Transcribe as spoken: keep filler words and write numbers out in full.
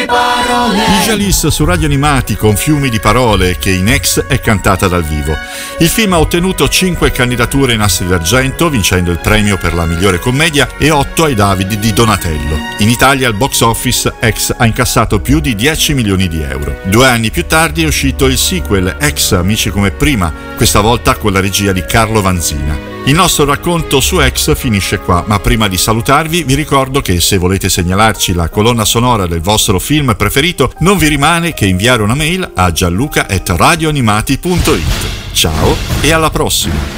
parole. I Jalis su Radio Animati con Fiumi di parole, che in Ex è cantata dal vivo. Il film ha ottenuto cinque candidature in Nastri d'Argento, vincendo il premio per la migliore commedia, e otto ai David di Donatello. In Italia al box office Ex ha incassato più di dieci milioni di euro. Due anni più tardi è uscito il sequel Ex Amici come prima, questa volta con la regia di Carlo Vanzina. Il nostro racconto su Ex finisce qua, ma prima di salutarvi vi ricordo che se volete segnalarci la colonna sonora del vostro film preferito non vi rimane che inviare una mail a gianluca at radioanimati punto it. Ciao e alla prossima!